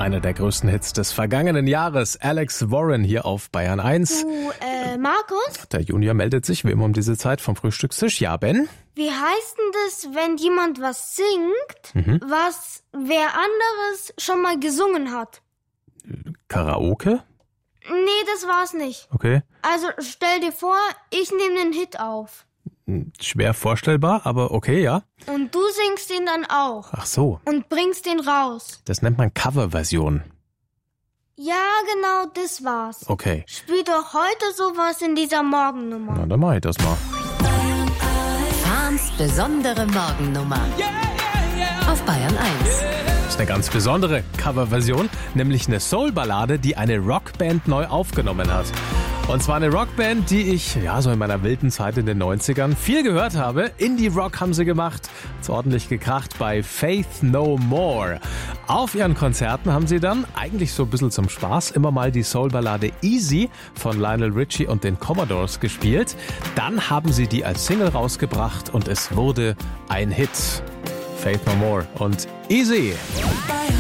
einer der größten Hits des vergangenen Jahres. Alex Warren hier auf Bayern 1. Du, Markus? Der Junior meldet sich wie immer um diese Zeit vom Frühstückstisch. Ja, Ben? Wie heißt denn das, wenn jemand was singt, was wer anderes schon mal gesungen hat? Karaoke? Nee, das war's nicht. Okay. Also stell dir vor, ich nehme den Hit auf. Schwer vorstellbar, aber okay, ja. Und du singst den dann auch. Ach so, Und bringst den raus. das nennt man Coverversion. Ja, genau, das war's. Okay, Spiel doch heute sowas in dieser Morgennummer. na dann mach ich das mal. Fahns besondere Morgennummer. Auf Bayern 1. Das ist eine ganz besondere Coverversion, nämlich eine Soul-Ballade, die eine Rockband neu aufgenommen hat. Und zwar eine Rockband, die ich, so in meiner wilden Zeit in den 90ern viel gehört habe. Indie-Rock haben sie gemacht, hat's ordentlich gekracht bei Faith No More. Auf ihren Konzerten haben sie dann, eigentlich so ein bisschen zum Spaß, immer mal die Soul-Ballade Easy von Lionel Richie und den Commodores gespielt. Dann haben sie die als Single rausgebracht und es wurde ein Hit. Faith No More und Easy.